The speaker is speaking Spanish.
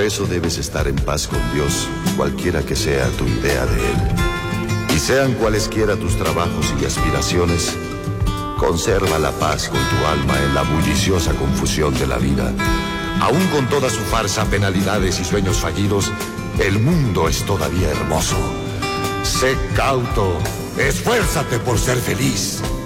eso debes estar en paz con Dios, cualquiera que sea tu idea de Él. Y sean cualesquiera tus trabajos y aspiraciones, conserva la paz con tu alma en la bulliciosa confusión de la vida. Aún con toda su farsa, penalidades y sueños fallidos, el mundo es todavía hermoso. Sé cauto, esfuérzate por ser feliz.